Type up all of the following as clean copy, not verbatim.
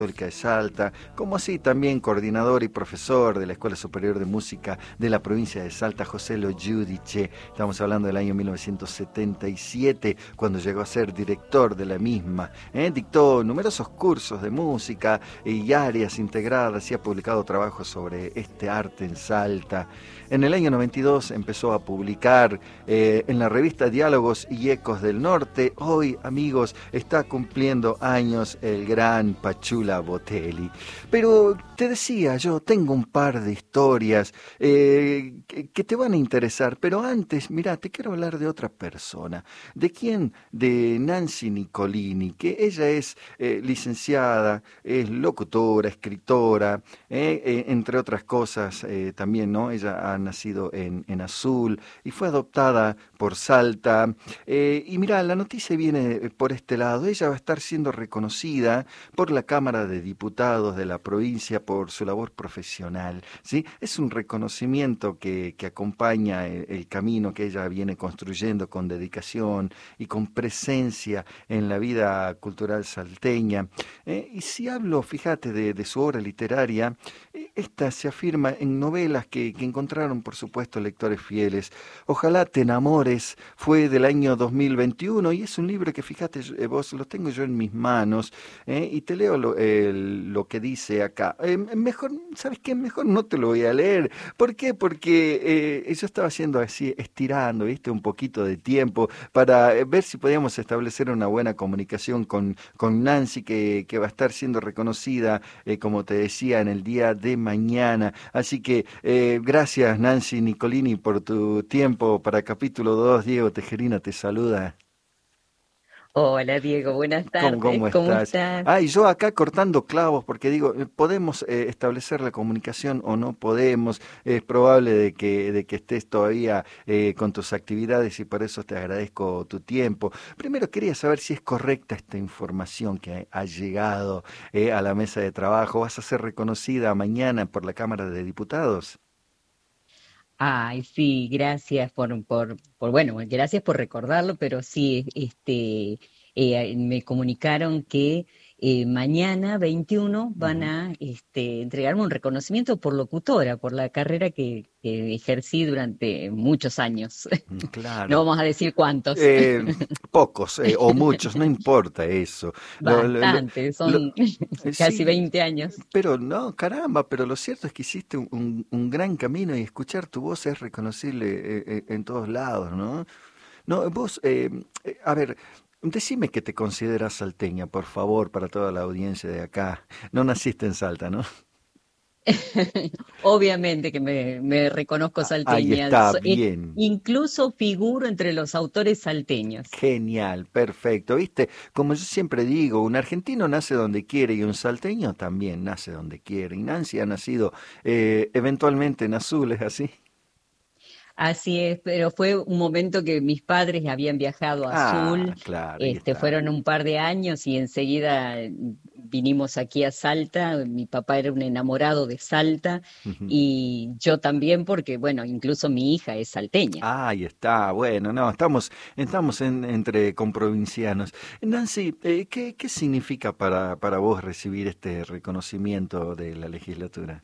Católica de Salta, como así también coordinador y profesor de la Escuela Superior de Música de la provincia de Salta, José Lo Giudice. Estamos hablando del año 1977, cuando llegó a ser director de la misma. Dictó numerosos cursos de música y áreas integradas y ha publicado trabajos sobre este arte en Salta. En el año 92 empezó a publicar en la revista Diálogos y Ecos del Norte. Hoy, amigos, está cumpliendo años el gran Pachula Botelli. Pero te decía, yo tengo un par de historias que te van a interesar, pero antes, mira, te quiero hablar de otra persona. ¿De quién? De Nancy Nicolini, que ella es licenciada, es locutora, escritora, entre otras cosas también, ¿no? Ella ha nacido en Azul y fue adoptada por Salta. Y mira, la noticia viene por este lado. Ella va a estar siendo reconocida por la Cámara de Diputados de la provincia por su labor profesional, ¿sí? Es un reconocimiento que acompaña el camino que ella viene construyendo con dedicación y con presencia en la vida cultural salteña. Y si hablo, fíjate, de su obra literaria, esta se afirma en novelas que encontraron, por supuesto, lectores fieles. Ojalá te enamores fue del año 2021 y es un libro que, fíjate, vos lo tengo yo en mis manos, y te leo lo que dice acá. Mejor, ¿sabes qué? Mejor no te lo voy a leer. ¿Por qué? Porque yo estaba haciendo así, estirando, ¿viste? Un poquito de tiempo para ver si podíamos establecer una buena comunicación con Nancy, que va a estar siendo reconocida, como te decía, en el día de mañana. Así que gracias, Nancy Nicolini, por tu tiempo para capítulo 2. Diego Tejerina te saluda. Hola Diego, buenas tardes, ¿Cómo ¿cómo estás? estás? Y yo acá cortando clavos porque digo, podemos establecer la comunicación o no podemos. Es probable de que estés todavía con tus actividades y por eso te agradezco tu tiempo. Primero quería saber si es correcta esta información que ha llegado a la mesa de trabajo. ¿Vas a ser reconocida mañana por la Cámara de Diputados? Ay, sí, gracias bueno, gracias por recordarlo, pero sí, me comunicaron que mañana 21 van Ujú. a entregarme un reconocimiento por locutora, por la carrera que ejercí durante muchos años. No Claro. vamos a decir cuántos, Eh, Pocos o muchos, no importa eso. Lo, lo- lo- bastante, lo- son casi sí, 20 años. pero no, caramba, pero lo cierto es que hiciste un gran camino y escuchar tu voz es reconocible en todos lados, ¿no? No, vos, a ver, decime que te consideras salteña, por favor, para toda la audiencia de acá. No naciste en Salta, ¿no? Obviamente que me reconozco Ahí salteña, está, bien. incluso figuro entre los autores salteños. Genial, perfecto. ¿Viste? Como yo siempre digo, un argentino nace donde quiere y un salteño también nace donde quiere. Y Nancy ha nacido eventualmente en Azules, así. Así es, pero fue un momento que mis padres habían viajado a Azul, Claro, ahí está. fueron un par de años y enseguida vinimos aquí a Salta. Mi papá era un enamorado de Salta Ujú. y yo también porque, bueno, incluso mi hija es salteña. Ahí está. Bueno, no, estamos entre comprovincianos. Nancy, ¿qué significa para vos recibir este reconocimiento de la legislatura?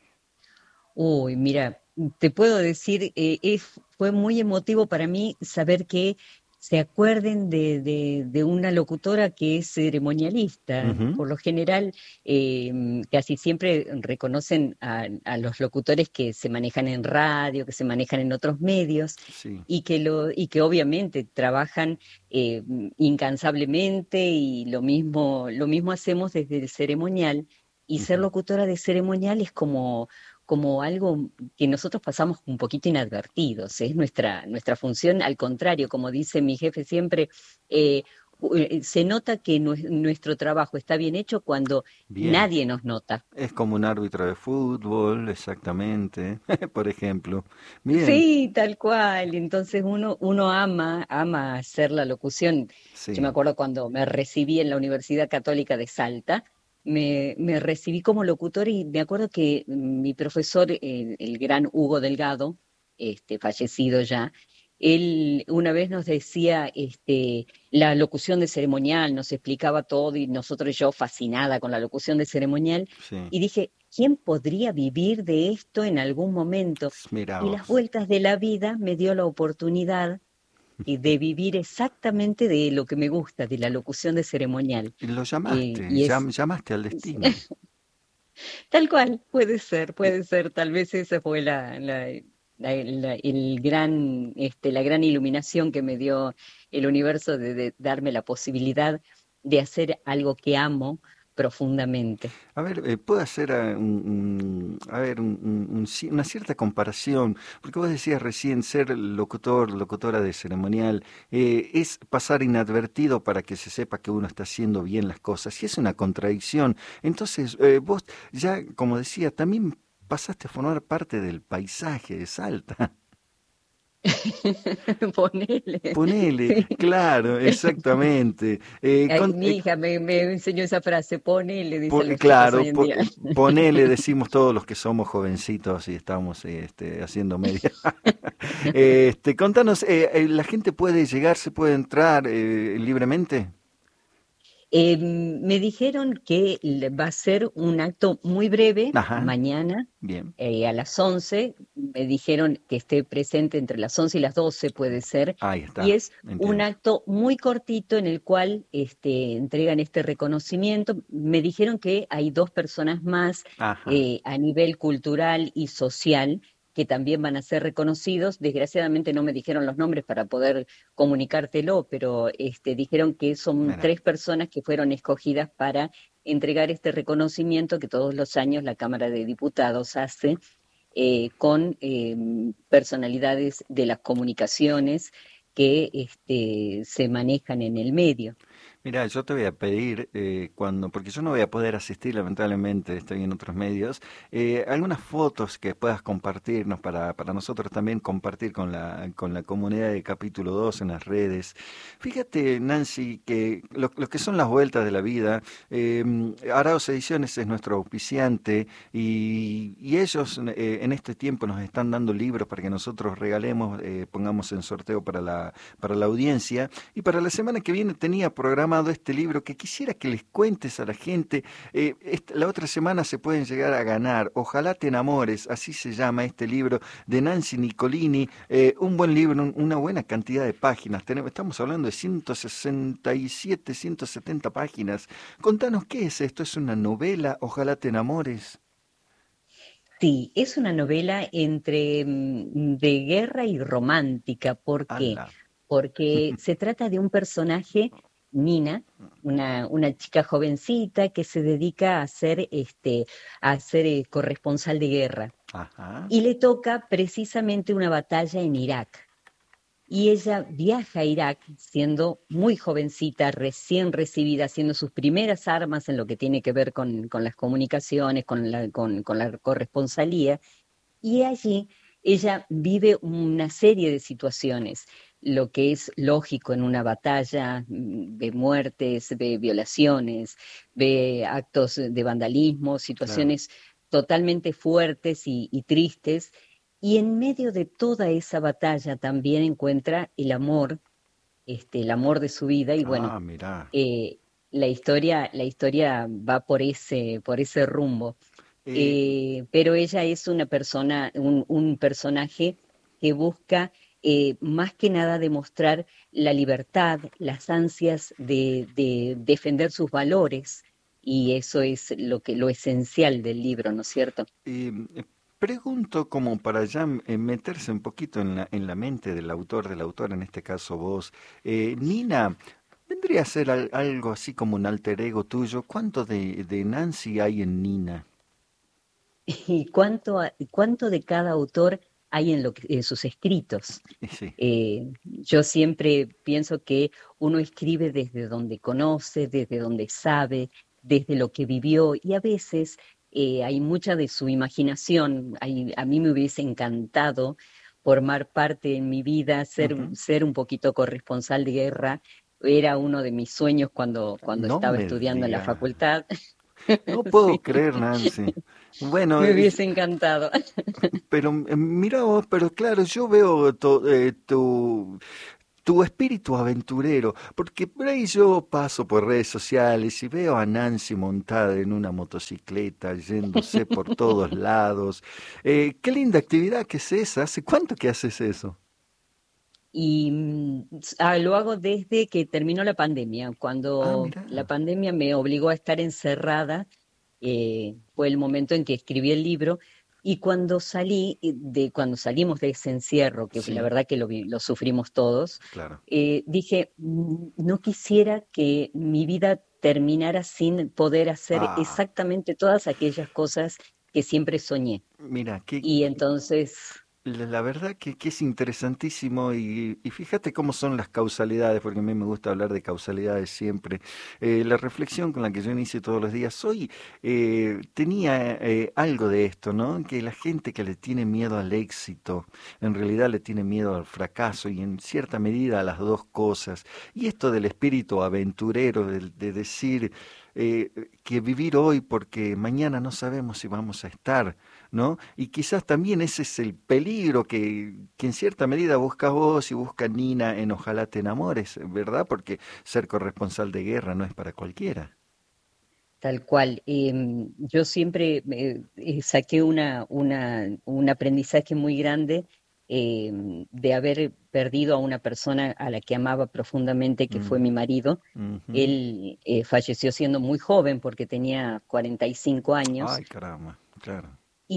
Uy, mira, te puedo decir, fue muy emotivo para mí saber que se acuerden de una locutora que es ceremonialista. Ujú. Por lo general, casi siempre reconocen a los locutores que se manejan en radio, que se manejan en otros medios Sí. y que obviamente trabajan eh, incansablemente y lo mismo hacemos desde el ceremonial. Y ser Ujú. locutora de ceremonial es como algo que nosotros pasamos un poquito inadvertidos. Es nuestra función, al contrario, como dice mi jefe siempre, eh, se nota que nuestro trabajo está bien hecho cuando Bien. nadie nos nota. Es como un árbitro de fútbol, exactamente, por ejemplo. Bien, Sí, tal cual. Entonces uno ama hacer la locución. Yo me sí. acuerdo cuando me recibí en la Universidad Católica de Salta, me recibí como locutor y me acuerdo que mi profesor, el gran Hugo Delgado, fallecido ya, Él una vez nos decía la locución de ceremonial, nos explicaba todo y nosotros, yo fascinada con la locución de ceremonial, Sí, y dije, ¿quién podría vivir de esto en algún momento? mira Y las vos. vueltas de la vida me dio la oportunidad de vivir exactamente de lo que me gusta, de la locución de ceremonial. Y lo llamaste, Y es llamaste al destino. tal cual, puede ser, tal vez esa fue el gran, la gran iluminación que me dio el universo de darme la posibilidad de hacer algo que amo profundamente. A ver, puedo hacer a ver, una cierta comparación, porque vos decías recién ser locutor, locutora de ceremonial, es pasar inadvertido para que se sepa que uno está haciendo bien las cosas, y es una contradicción. Entonces, vos ya, como decía, también pasaste a formar parte del paisaje de Salta. Ponele. Ponele, Sí. claro, exactamente. Ay, mi hija me enseñó esa frase, ponele, dicen los chicos Claro, hoy en día. ponele, decimos todos los que somos jovencitos y estamos haciendo media. Contanos, ¿la gente puede llegar, se puede entrar libremente? Me dijeron que va a ser un acto muy breve Ajá, mañana bien, a las 11. Me dijeron que esté presente entre las 11 y las 12 puede ser. ahí Y está, es un entiendo. acto muy cortito en el cual entregan este reconocimiento. Me dijeron que hay dos personas más Ajá, a nivel cultural y social que también van a ser reconocidos. Desgraciadamente no me dijeron los nombres para poder comunicártelo, pero dijeron que son mira. tres personas que fueron escogidas para entregar este reconocimiento que todos los años la Cámara de Diputados hace con personalidades de las comunicaciones que se manejan en el medio. Mira, yo te voy a pedir, porque yo no voy a poder asistir, lamentablemente, estoy en otros medios, algunas fotos que puedas compartirnos para nosotros también compartir con la comunidad de Capítulo 2 en las redes. Fíjate, Nancy, que lo que son las vueltas de la vida, Arauz Ediciones es nuestro auspiciante y ellos en este tiempo nos están dando libros para que nosotros regalemos, pongamos en sorteo para la audiencia. Y para la semana que viene tenía programado este libro que quisiera que les cuentes a la gente. La otra semana se pueden llegar a ganar. Ojalá te enamores, así se llama este libro de Nancy Nicolini. Un buen libro, una buena cantidad de páginas. Estamos hablando de 167, 170 páginas. Contanos qué es esto. ¿Es una novela? Ojalá te enamores. Sí, es una novela entre de guerra y romántica. ¿Por qué? ¡Hala! Porque se trata de un personaje, Nina, una chica jovencita que se dedica a ser corresponsal de guerra. Ajá, Y le toca precisamente una batalla en Irak. Y ella viaja a Irak siendo muy jovencita, recién recibida, haciendo sus primeras armas en lo que tiene que ver con las comunicaciones, con la corresponsalía, y allí ella vive una serie de situaciones, lo que es lógico en una batalla, ve muertes, ve violaciones, ve actos de vandalismo, claro. situaciones totalmente fuertes y tristes, y en medio de toda esa batalla también encuentra el amor de su vida, y bueno, Ah, mirá. eh, la historia va por ese rumbo. Eh, Pero ella es una persona, un personaje que busca más que nada demostrar la libertad, las ansias de defender sus valores, y eso es lo esencial del libro, ¿no es cierto? Eh, Pregunto como para ya meterse un poquito en la mente del autor, en este caso vos. Nina, ¿vendría a ser algo así como un alter ego tuyo? ¿Cuánto de Nancy hay en Nina? ¿Y cuánto de cada autor hay en sus escritos? Sí, Yo siempre pienso que uno escribe desde donde conoce, desde donde sabe, desde lo que vivió, y a veces hay mucha de su imaginación. A mí me hubiese encantado formar parte en mi vida, ujú. ser un poquito corresponsal de guerra. Era uno de mis sueños cuando No estaba me estudiando en la diga. facultad. No puedo Sí. creer, Nancy. Bueno, Me hubiese encantado. pero mira vos, pero claro, yo veo tu espíritu aventurero, porque por ahí yo paso por redes sociales y veo a Nancy montada en una motocicleta, yéndose por todos lados. Qué linda actividad que es esa. ¿Hace cuánto que haces eso? Y lo hago desde que terminó la pandemia. Ah, Cuando la mira. pandemia me obligó a estar encerrada, fue el momento en que escribí el libro. Y cuando salimos de ese encierro, que la Sí, verdad que lo sufrimos todos, claro. dije, no quisiera que mi vida terminara sin poder hacer Ah, exactamente todas aquellas cosas que siempre soñé. mira, qué, Y entonces, la verdad que es interesantísimo y fíjate cómo son las causalidades, porque a mí me gusta hablar de causalidades siempre. La reflexión con la que yo inicio todos los días, hoy tenía algo de esto, ¿no? Que la gente que le tiene miedo al éxito, en realidad le tiene miedo al fracaso y en cierta medida a las dos cosas. Y esto del espíritu aventurero, de decir que vivir hoy porque mañana no sabemos si vamos a estar. ¿No? Y quizás también ese es el peligro que en cierta medida buscas vos y busca Nina en Ojalá te enamores, ¿verdad? Porque ser corresponsal de guerra no es para cualquiera. tal cual. Yo siempre saqué un aprendizaje muy grande de haber perdido a una persona a la que amaba profundamente, que fue Mm, mi marido. ujú. Él falleció siendo muy joven porque tenía 45 años Ay, caramba, claro.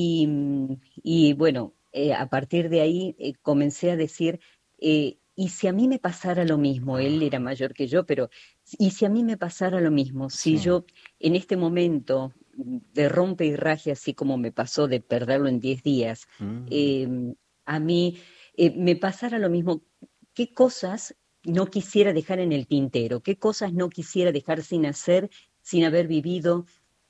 y bueno, a partir de ahí comencé a decir, ¿y si a mí me pasara lo mismo? Él era Ajá, mayor que yo, pero ¿y si a mí me pasara lo mismo? Si sí. yo en este momento de rompe y raje, así como me pasó de perderlo en 10 días, Mm, eh, a mí me pasara lo mismo, ¿qué cosas no quisiera dejar en el tintero? ¿Qué cosas no quisiera dejar sin hacer, sin haber vivido?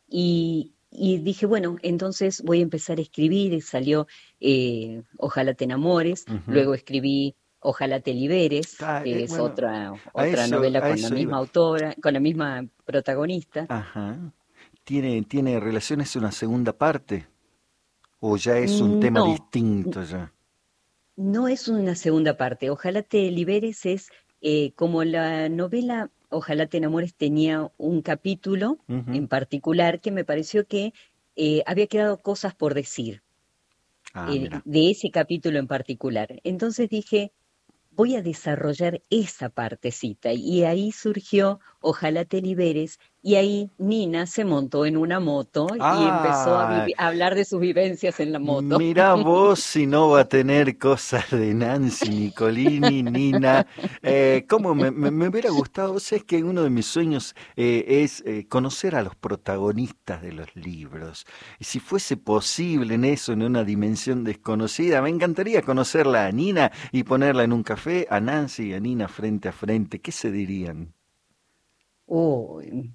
Y dije, bueno, entonces voy a empezar a escribir, y salió Ojalá te enamores, ujú. luego escribí Ojalá te liberes, Ah, que es bueno, otra novela a con la eso iba. misma autora, con la misma protagonista. Ajá. ¿Tiene relaciones una segunda parte? ¿O ya es un tema No, distinto ya? no es una segunda parte. Ojalá te liberes es como la novela Ojalá te enamores tenía un capítulo Ujú. en particular que me pareció que había quedado cosas por decir. Ah, mira. De ese capítulo en particular. Entonces dije, voy a desarrollar esa partecita. Y ahí surgió Ojalá te liberes. Y ahí Nina se montó en una moto y empezó Ah, a hablar de sus vivencias en la moto. mirá vos si no va a tener cosas de Nancy, Nicolini, Nina. ¿Cómo me hubiera gustado? O sea, es que uno de mis sueños es conocer a los protagonistas de los libros. Y si fuese posible en eso, en una dimensión desconocida, me encantaría conocerla a Nina y ponerla en un café, a Nancy y a Nina frente a frente. ¿Qué se dirían? Uy,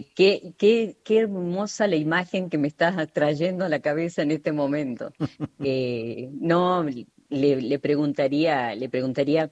qué hermosa la imagen que me estás trayendo a la cabeza en este momento. No, le preguntaría,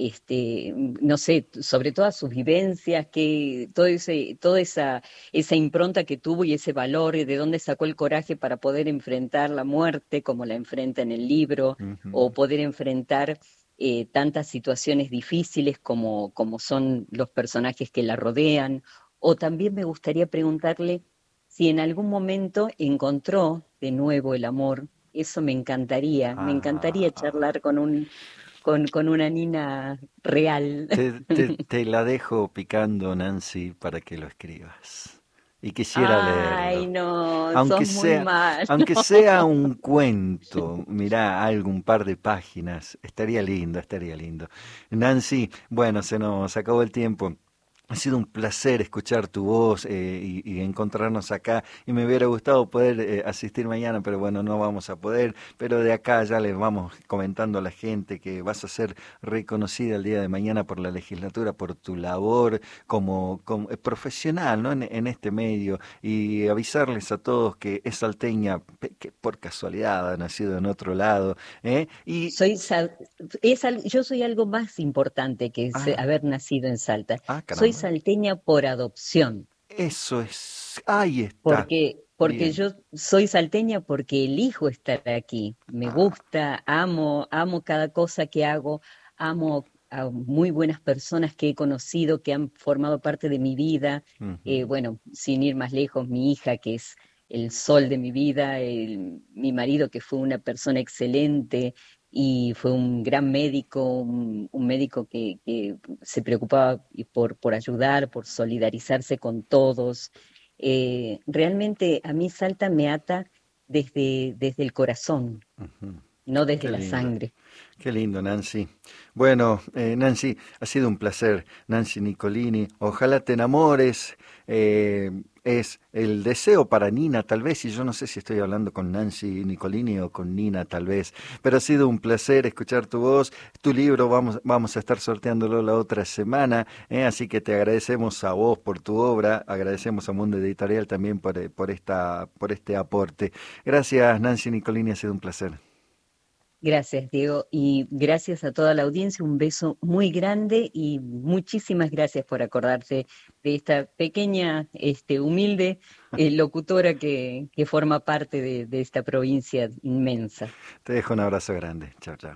no sé, sobre todas sus vivencias, toda esa impronta que tuvo y ese valor, y de dónde sacó el coraje para poder enfrentar la muerte como la enfrenta en el libro, Ujú. o poder enfrentar tantas situaciones difíciles como son los personajes que la rodean. O también me gustaría preguntarle si en algún momento encontró de nuevo el amor. Eso me encantaría Ah. charlar con una Nina real. Te la dejo picando, Nancy, para que lo escribas. Y quisiera Ay, leerlo. no, sos Aunque muy sea, malo. aunque sea un cuento, mirá, algún par de páginas, estaría lindo, estaría lindo. Nancy, bueno, se nos acabó el tiempo. Ha sido un placer escuchar tu voz y encontrarnos acá. Y me hubiera gustado poder asistir mañana, pero bueno, no vamos a poder. Pero de acá ya les vamos comentando a la gente que vas a ser reconocida el día de mañana por la legislatura, por tu labor como profesional, ¿no? En este medio. Y avisarles a todos que es salteña, que por casualidad ha nacido en otro lado. ¿Eh? Y, Soy, yo soy algo más importante que ah, haber nacido en Salta. Soy caramba. salteña por adopción, Eso es. Ahí está. porque porque Bien. yo soy salteña porque elijo estar aquí. Me Ah, gusta, amo cada cosa que hago, amo a muy buenas personas que he conocido, que han formado parte de mi vida. ujú. Bueno, sin ir más lejos, mi hija, que es el sol de mi vida, mi marido, que fue una persona excelente y fue un gran médico, un médico que se preocupaba por ayudar, por solidarizarse con todos. Realmente a mí Salta me ata desde el corazón, Ujú. no desde Qué la lindo. sangre. Qué lindo, Nancy. Bueno, Nancy, ha sido un placer. Nancy Nicolini, ojalá te enamores. Es el deseo para Nina, tal vez, y yo no sé si estoy hablando con Nancy Nicolini o con Nina, tal vez, pero ha sido un placer escuchar tu voz. Tu libro vamos a estar sorteándolo la otra semana, así que te agradecemos a vos por tu obra, agradecemos a Mundo Editorial también por este aporte. Gracias, Nancy Nicolini, ha sido un placer. Gracias, Diego, y gracias a toda la audiencia. Un beso muy grande y muchísimas gracias por acordarte de esta pequeña, humilde locutora que forma parte de esta provincia inmensa. Te dejo un abrazo grande. Chao, chao.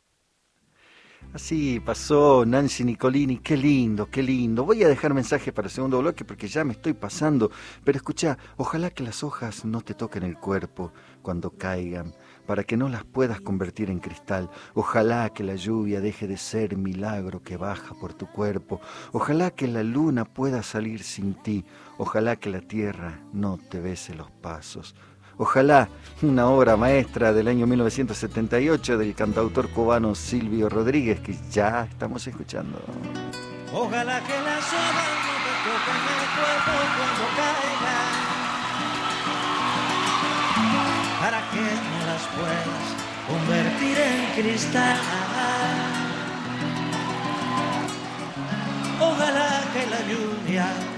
Así pasó Nancy Nicolini, qué lindo, qué lindo. Voy a dejar mensaje para el segundo bloque porque ya me estoy pasando, pero escucha, ojalá que las hojas no te toquen el cuerpo cuando caigan, para que no las puedas convertir en cristal. Ojalá que la lluvia deje de ser milagro que baja por tu cuerpo. Ojalá que la luna pueda salir sin ti. Ojalá que la tierra no te bese los pasos. Ojalá una obra maestra del año 1978 del cantautor cubano Silvio Rodríguez, que ya estamos escuchando. Ojalá que las hojas no te toquen el cuerpo cuando caigan, para que no las puedas convertir en cristal. Ojalá que la lluvia